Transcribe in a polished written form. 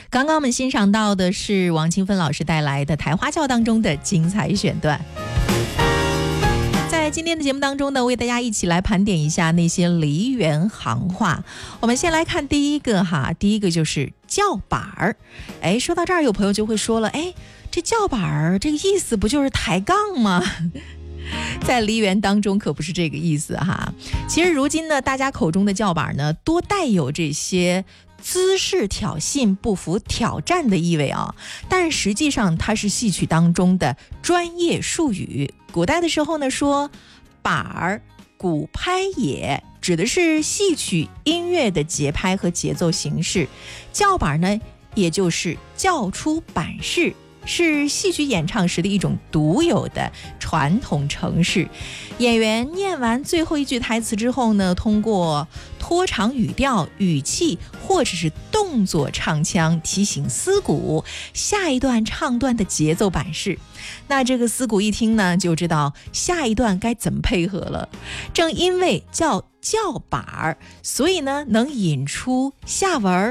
刚刚我们欣赏到的是王清芬老师带来的《台花轿》当中的精彩选段。在今天的节目当中呢，为大家一起来盘点一下那些梨园行话。我们先来看第一个就是叫板儿。说到这儿，有朋友就会说了，这叫板儿这个意思不就是抬杠吗？在梨园当中可不是这个意思哈。其实如今呢，大家口中的叫板呢，多带有这些姿势挑衅、不服挑战的意味啊，但实际上它是戏曲当中的专业术语。古代的时候呢，说板儿鼓拍也，指的是戏曲音乐的节拍和节奏形式。叫板呢，也就是叫出板式，是戏曲演唱时的一种独有的传统程式。演员念完最后一句台词之后呢，通过拖长语调、语气或者是动作唱腔，提醒司鼓下一段唱段的节奏板式。那这个司鼓一听呢，就知道下一段该怎么配合了。正因为叫板儿，所以呢，能引出下文